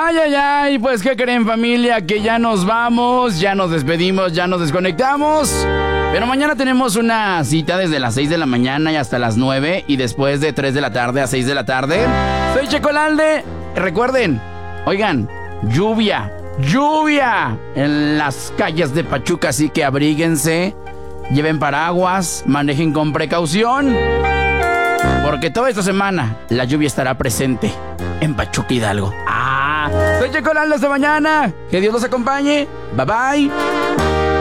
Ay, ay, ay, pues ¿qué creen, familia? Que ya nos vamos, ya nos despedimos, ya nos desconectamos. Pero mañana tenemos una cita desde las 6 de la mañana y hasta las 9 y después de 3 de la tarde a 6 de la tarde. Soy Checolalde. Recuerden, oigan, lluvia en las calles de Pachuca, así que abríguense, lleven paraguas, manejen con precaución, porque toda esta semana la lluvia estará presente en Pachuca, Hidalgo. Soy Checolalde, hasta mañana. Que Dios los acompañe. Bye bye.